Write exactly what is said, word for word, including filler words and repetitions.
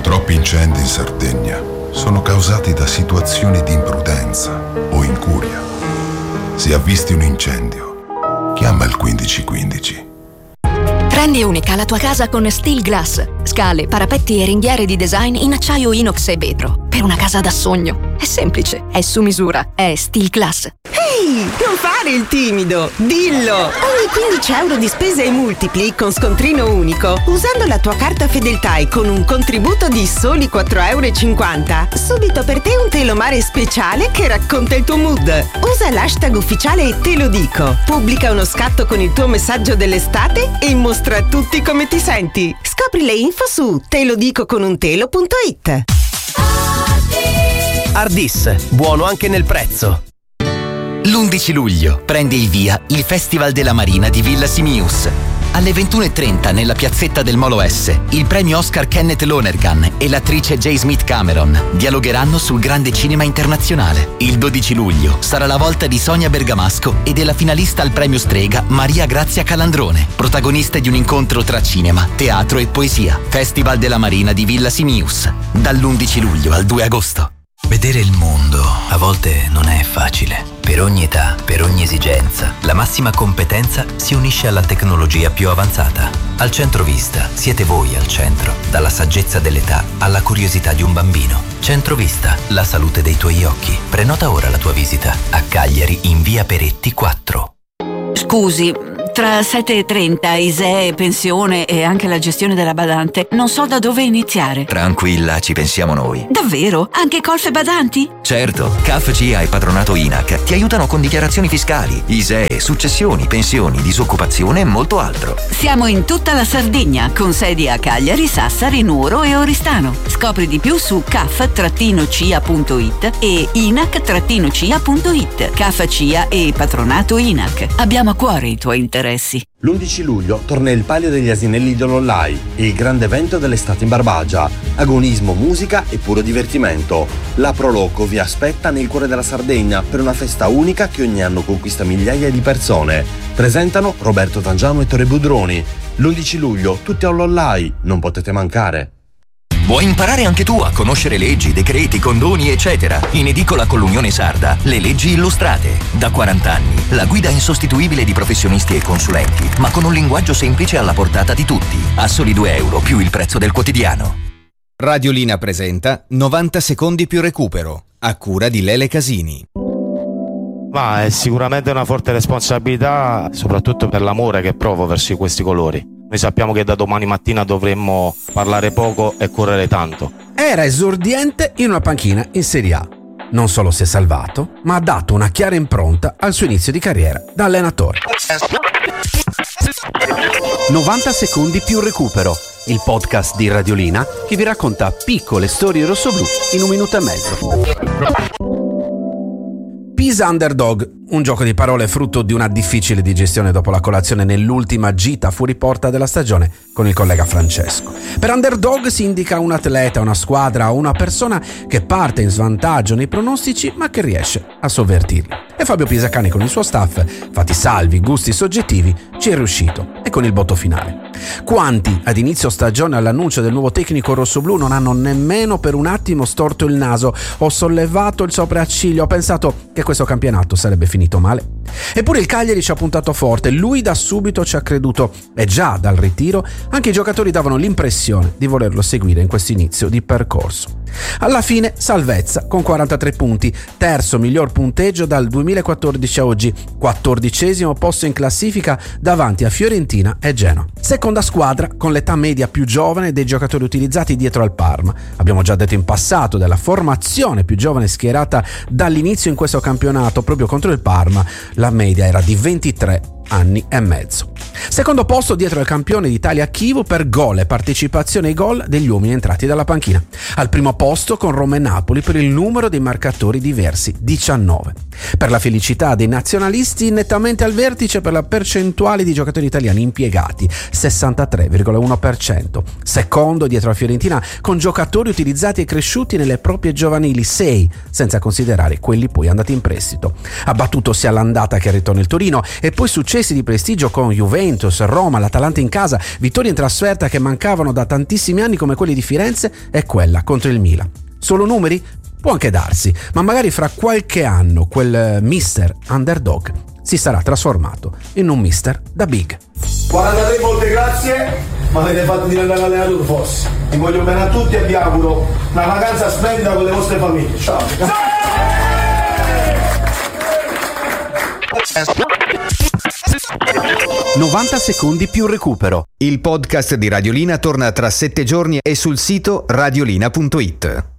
Troppi incendi in Sardegna sono causati da situazioni di imprudenza o incuria. Se avvisti un incendio, chiama il quindici quindici. Rendi unica la tua casa con Steel Glass. Scale, parapetti e ringhiere di design in acciaio inox e vetro. Per una casa da sogno. È semplice, è su misura, è Steel Glass. Ehi, non fare il timido, dillo! Ogni quindici euro di spese e multipli con scontrino unico, usando la tua carta Fedeltà e con un contributo di soli quattro e cinquanta euro, subito per te un telomare speciale che racconta il tuo mood. Usa l'hashtag ufficiale Te lo dico, pubblica uno scatto con il tuo messaggio dell'estate e mostra a tutti come ti senti. Scopri le info su telodicoconuntelo punto it. Ardis, buono anche nel prezzo. L'undici luglio prende il via il Festival della Marina di Villa Simius. Alle ventuno e trenta nella piazzetta del Molo S, il premio Oscar Kenneth Lonergan e l'attrice J. Smith Cameron dialogheranno sul grande cinema internazionale. Il dodici luglio sarà la volta di Sonia Bergamasco e della finalista al premio Strega Maria Grazia Calandrone, protagoniste di un incontro tra cinema, teatro e poesia. Festival della Marina di Villa Simius, dall'undici luglio al due agosto. Vedere il mondo a volte non è facile. Per ogni età, per ogni esigenza, la massima competenza si unisce alla tecnologia più avanzata. Al Centrovista siete voi al centro, dalla saggezza dell'età alla curiosità di un bambino. Centrovista, la salute dei tuoi occhi. Prenota ora la tua visita a Cagliari in via Peretti quattro. Scusi, tra sette e trenta, I S E E, pensione e anche la gestione della badante, non so da dove iniziare. Tranquilla, ci pensiamo noi. Davvero? Anche colf e badanti? Certo, C A F C I A e Patronato I N A C ti aiutano con dichiarazioni fiscali, I S E E, successioni, pensioni, disoccupazione e molto altro. Siamo in tutta la Sardegna, con sedi a Cagliari, Sassari, Nuoro e Oristano. Scopri di più su caf C I A punto it e inac C I A punto it. C A F C I A e Patronato I N A C. Abbiamo a cuore i tuoi interessi. L'undici luglio torna il Palio degli Asinelli di Lollai, il grande evento dell'estate in Barbagia. Agonismo, musica e puro divertimento. La Proloco vi aspetta nel cuore della Sardegna per una festa unica che ogni anno conquista migliaia di persone. Presentano Roberto Tangiano e Tore Budroni. L'undici luglio, tutti a Lollai, non potete mancare. Vuoi imparare anche tu a conoscere leggi, decreti, condoni, eccetera? In edicola con l'Unione Sarda, le leggi illustrate. Da quaranta anni, la guida insostituibile di professionisti e consulenti, ma con un linguaggio semplice alla portata di tutti. A soli due euro più il prezzo del quotidiano. Radiolina presenta novanta secondi più recupero, a cura di Lele Casini. Ma è sicuramente una forte responsabilità, soprattutto per l'amore che provo verso questi colori. Noi sappiamo che da domani mattina dovremmo parlare poco e correre tanto. Era esordiente in una panchina in Serie A. Non solo si è salvato, ma ha dato una chiara impronta al suo inizio di carriera da allenatore. novanta secondi più recupero, il podcast di Radiolina che vi racconta piccole storie rossoblù in un minuto e mezzo. Pisa Underdog, un gioco di parole frutto di una difficile digestione dopo la colazione nell'ultima gita fuori porta della stagione con il collega Francesco. Per Underdog si indica un atleta, una squadra o una persona che parte in svantaggio nei pronostici ma che riesce a sovvertirli. E Fabio Pisacani con il suo staff, fatti salvi gusti soggettivi, ci è riuscito e con il botto finale. Quanti ad inizio stagione all'annuncio del nuovo tecnico rossoblù non hanno nemmeno per un attimo storto il naso o sollevato il sopracciglio, ho pensato che questo campionato sarebbe finito male? Eppure il Cagliari ci ha puntato forte, lui da subito ci ha creduto e già dal ritiro anche i giocatori davano l'impressione di volerlo seguire in questo inizio di percorso. Alla fine salvezza con quarantatré punti, terzo miglior punteggio dal duemilaquattordici a oggi, quattordicesimo posto in classifica davanti a Fiorentina e Genoa. Seconda squadra con l'età media più giovane dei giocatori utilizzati dietro al Parma. Abbiamo già detto in passato della formazione più giovane schierata dall'inizio in questo campionato proprio contro il Parma, la media era di ventitré anni e mezzo. Secondo posto dietro al campione d'Italia Chivo per gol e partecipazione ai gol degli uomini entrati dalla panchina. Al primo posto con Roma e Napoli per il numero dei marcatori diversi, diciannove. Per la felicità dei nazionalisti nettamente al vertice per la percentuale di giocatori italiani impiegati, sessantatré virgola uno per cento. Secondo dietro la Fiorentina con giocatori utilizzati e cresciuti nelle proprie giovanili, sei, senza considerare quelli poi andati in prestito. Ha battuto sia all'andata che al ritorno il Torino e poi succede successi di prestigio con Juventus, Roma, l'Atalanta in casa, vittorie in trasferta che mancavano da tantissimi anni come quelli di Firenze e quella contro il Milan. Solo numeri? Può anche darsi, ma magari fra qualche anno quel mister Underdog si sarà trasformato in un mister da big. quarantatré volte grazie, ma avete fatto diventare allenatore forse. Vi voglio bene a tutti e vi auguro una vacanza splendida con le vostre famiglie. Ciao. novanta secondi più recupero. Il podcast di Radiolina torna tra sette giorni e sul sito radiolina punto it.